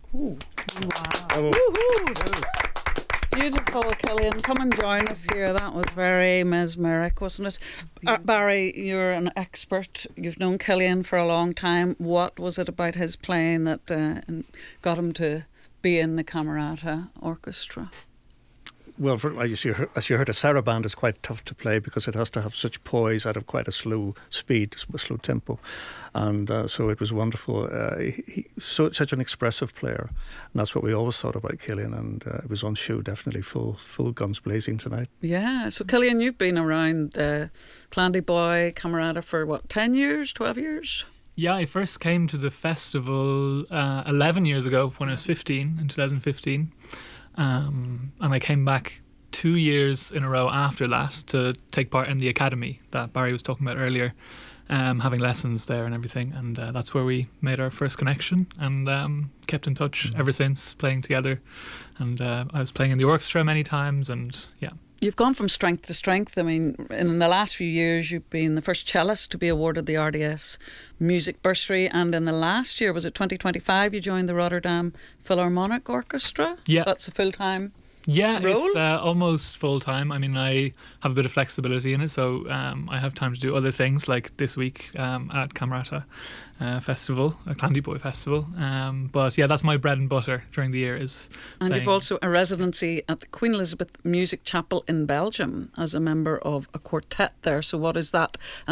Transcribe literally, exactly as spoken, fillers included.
Ooh. Wow. Oh. Woohoo! Beautiful, Killian. Come and join us here. That was very mesmeric, wasn't it? Uh, Barry, you're an expert. You've known Killian for a long time. What was it about his playing that uh, got him to be in the Camerata Orchestra? Well, for, as, you heard, as you heard, a saraband is quite tough to play because it has to have such poise out of quite a slow speed, a slow tempo. And uh, so it was wonderful. Uh, he, he so, such an expressive player. And that's what we always thought about Killian. And uh, it was on show, definitely full full guns blazing tonight. Yeah. So, Killian, you've been around uh, Clandyboy, Camerata for, what, ten years, twelve years? Yeah, I first came to the festival uh, eleven years ago when I was fifteen, in two thousand fifteen. Um, and I came back two years in a row after that to take part in the academy that Barry was talking about earlier, um, having lessons there and everything. And uh, that's where we made our first connection and um, kept in touch ever since, playing together. And uh, I was playing in the orchestra many times, and yeah. You've gone from strength to strength. I mean, in the last few years, you've been the first cellist to be awarded the R D S Music Bursary. And in the last year, was it twenty twenty-five, you joined the Rotterdam Philharmonic Orchestra? Yeah. That's a full-time Yeah, role? it's uh, almost full-time. I mean, I have a bit of flexibility in it, so um, I have time to do other things, like this week um, at Camerata uh, Festival, a Clandyboy Festival. Um, but yeah, that's my bread and butter during the year. Is And playing. you've also a residency at Queen Elizabeth Music Chapel in Belgium as a member of a quartet there. So what is that?